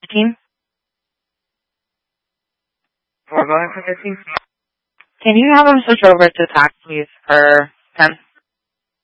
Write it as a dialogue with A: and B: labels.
A: 15?
B: We're going for 15.
A: Can you have him switch over to tax, please, for 10?